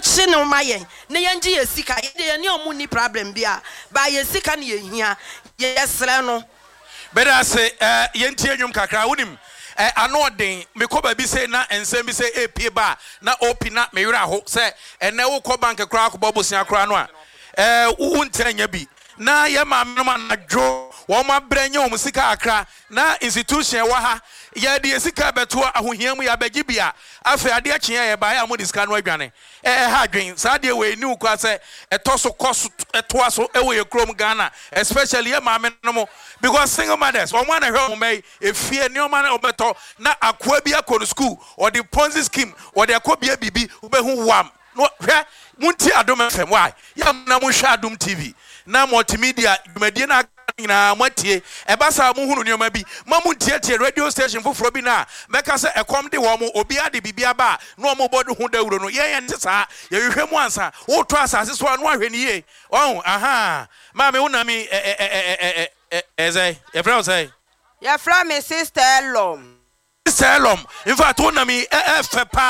monchi no mayen na yenji yesika ye ne omu ni problem bia ba yesika ne yehia yesre no beda se yentie nwum kakra wonim anoden me ko ba bi se na ensem bi se epie ba na opi na me wira ho se ene wo ko bank kra akobọ bosia kra no a wo ntanya bi na ye ma me no ma dwo wo ma branye wo sika akra na institution wa ha ye de sika beto ahohia mu ya bagi bia afa ade akye ye ba ya mo disika no adwane ha adwen sa de we ni ukwa se etoso koso etoaso ewe ye krom Ghana especially ye ma me no mo because single mothers one na hwe mo mai efie ni o ma na obeto na akwa bi akọ school or the Ponzi scheme or the akobia bibi obehu wam no hwe munti adom fm why ya na mo hwe adom TV na multimedia dwumadie na na matie ebasa mu hunu nyoma bi mamu tie radio station foforo bi na meka se ekom de wo mo obi ade bibia ba no mo bodu hu dawuro no ye ntesa ye hwehwe mu ansa wo to asase so no ahwe ni ye aha ma me una mi eze ye fra say ye fra me sister Elom in fact una mi fe pa